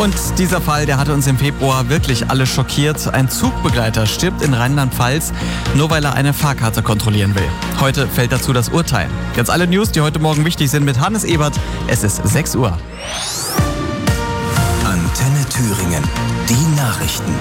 Und dieser Fall, der hatte uns im Februar wirklich alle schockiert. Ein Zugbegleiter stirbt in Rheinland-Pfalz, nur weil er eine Fahrkarte kontrollieren will. Heute fällt dazu das Urteil. Jetzt alle News, die heute Morgen wichtig sind, mit Hannes Ebert. Es ist 6 Uhr. Antenne Thüringen. Die Nachrichten.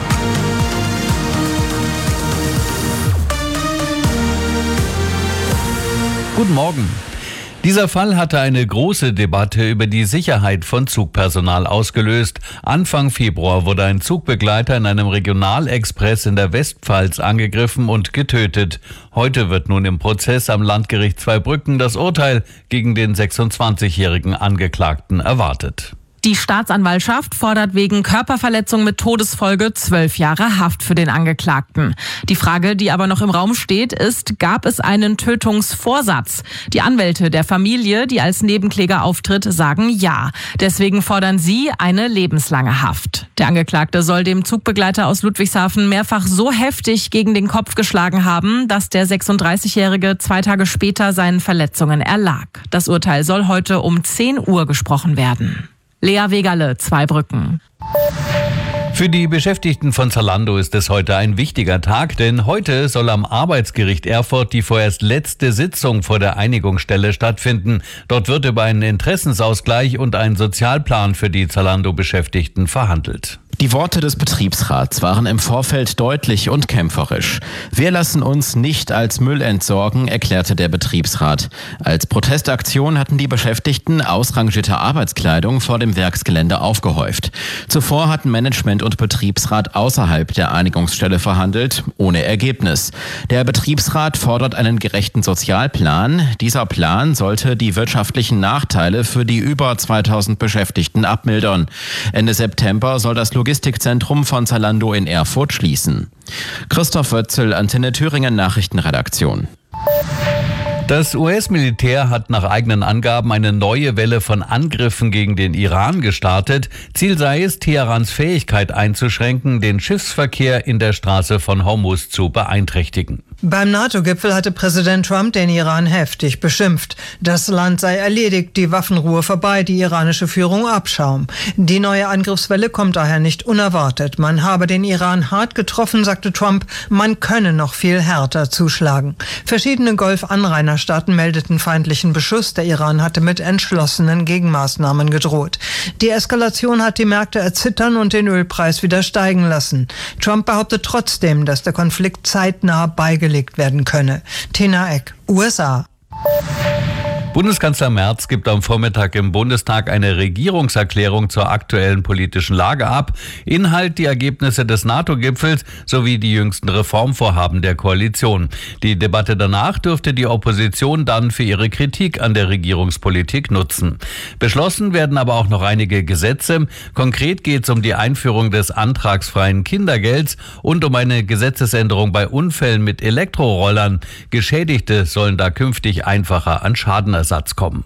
Guten Morgen. Dieser Fall hatte eine große Debatte über die Sicherheit von Zugpersonal ausgelöst. Anfang Februar wurde ein Zugbegleiter in einem Regionalexpress in der Westpfalz angegriffen und getötet. Heute wird nun im Prozess am Landgericht Zweibrücken das Urteil gegen den 26-jährigen Angeklagten erwartet. Die Staatsanwaltschaft fordert wegen Körperverletzung mit Todesfolge 12 Jahre Haft für den Angeklagten. Die Frage, die aber noch im Raum steht, ist, gab es einen Tötungsvorsatz? Die Anwälte der Familie, die als Nebenkläger auftritt, sagen ja. Deswegen fordern sie eine lebenslange Haft. Der Angeklagte soll dem Zugbegleiter aus Ludwigshafen mehrfach so heftig gegen den Kopf geschlagen haben, dass der 36-Jährige 2 Tage später seinen Verletzungen erlag. Das Urteil soll heute um 10 Uhr gesprochen werden. Lea Wegerle, Zweibrücken. Für die Beschäftigten von Zalando ist es heute ein wichtiger Tag, denn heute soll am Arbeitsgericht Erfurt die vorerst letzte Sitzung vor der Einigungsstelle stattfinden. Dort wird über einen Interessensausgleich und einen Sozialplan für die Zalando-Beschäftigten verhandelt. Die Worte des Betriebsrats waren im Vorfeld deutlich und kämpferisch. Wir lassen uns nicht als Müll entsorgen, erklärte der Betriebsrat. Als Protestaktion hatten die Beschäftigten ausrangierte Arbeitskleidung vor dem Werksgelände aufgehäuft. Zuvor hatten Management und Betriebsrat außerhalb der Einigungsstelle verhandelt, ohne Ergebnis. Der Betriebsrat fordert einen gerechten Sozialplan. Dieser Plan sollte die wirtschaftlichen Nachteile für die über 2000 Beschäftigten abmildern. Ende September soll das Logistikzentrum von Zalando in Erfurt schließen. Christoph Wötzel, Antenne Thüringen Nachrichtenredaktion. Das US-Militär hat nach eigenen Angaben eine neue Welle von Angriffen gegen den Iran gestartet. Ziel sei es, Teherans Fähigkeit einzuschränken, den Schiffsverkehr in der Straße von Hormuz zu beeinträchtigen. Beim NATO-Gipfel hatte Präsident Trump den Iran heftig beschimpft. Das Land sei erledigt, die Waffenruhe vorbei, die iranische Führung Abschaum. Die neue Angriffswelle kommt daher nicht unerwartet. Man habe den Iran hart getroffen, sagte Trump, man könne noch viel härter zuschlagen. Verschiedene Golf-Anrainerstaaten meldeten feindlichen Beschuss. Der Iran hatte mit entschlossenen Gegenmaßnahmen gedroht. Die Eskalation hat die Märkte erzittern und den Ölpreis wieder steigen lassen. Trump behauptet trotzdem, dass der Konflikt zeitnah beigelegt werden könne. Tina Eck, USA. Bundeskanzler Merz gibt am Vormittag im Bundestag eine Regierungserklärung zur aktuellen politischen Lage ab. Inhalt die Ergebnisse des NATO-Gipfels sowie die jüngsten Reformvorhaben der Koalition. Die Debatte danach dürfte die Opposition dann für ihre Kritik an der Regierungspolitik nutzen. Beschlossen werden aber auch noch einige Gesetze. Konkret geht es um die Einführung des antragsfreien Kindergelds und um eine Gesetzesänderung bei Unfällen mit Elektrorollern. Geschädigte sollen da künftig einfacher an Schadenersatz kommen.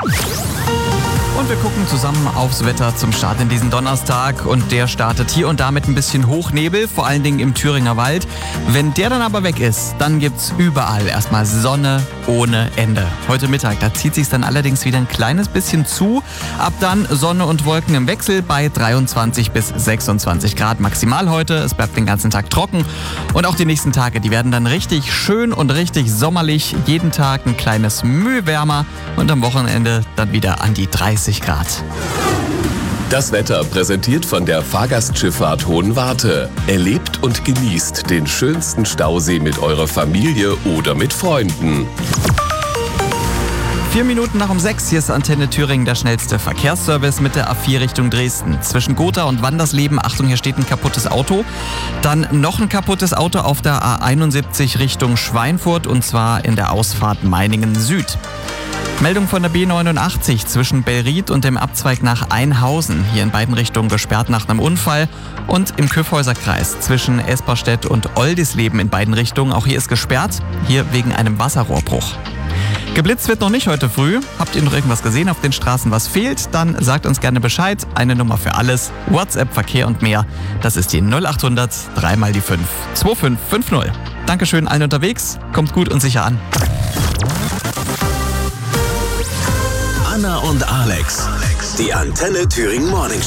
Und wir gucken zusammen aufs Wetter zum Start in diesen Donnerstag. Und der startet hier und da mit ein bisschen Hochnebel, vor allen Dingen im Thüringer Wald. Wenn der dann aber weg ist, dann gibt's überall erstmal Sonne ohne Ende. Heute Mittag, da zieht sich's dann allerdings wieder ein kleines bisschen zu. Ab dann Sonne und Wolken im Wechsel bei 23 bis 26 Grad maximal heute. Es bleibt den ganzen Tag trocken. Und auch die nächsten Tage, die werden dann richtig schön und richtig sommerlich. Jeden Tag ein kleines Mühe wärmer und am Wochenende dann wieder an die 30 Grad. Das Wetter präsentiert von der Fahrgastschifffahrt Hohenwarte. Erlebt und genießt den schönsten Stausee mit eurer Familie oder mit Freunden. 4 Minuten nach um 6, hier ist Antenne Thüringen, der schnellste Verkehrsservice mit der A4 Richtung Dresden. Zwischen Gotha und Wandersleben, Achtung, hier steht ein kaputtes Auto. Dann noch ein kaputtes Auto auf der A71 Richtung Schweinfurt und zwar in der Ausfahrt Meiningen Süd. Meldung von der B89 zwischen Bellried und dem Abzweig nach Einhausen. Hier in beiden Richtungen gesperrt nach einem Unfall. Und im Kyffhäuserkreis zwischen Esperstedt und Oldisleben in beiden Richtungen. Auch hier ist gesperrt, hier wegen einem Wasserrohrbruch. Geblitzt wird noch nicht heute früh. Habt ihr noch irgendwas gesehen auf den Straßen, was fehlt? Dann sagt uns gerne Bescheid. Eine Nummer für alles. WhatsApp, Verkehr und mehr. Das ist die 0800 3 mal die 5 2550. Dankeschön allen unterwegs. Kommt gut und sicher an. Anna und Alex. Die Antenne Thüringen Morning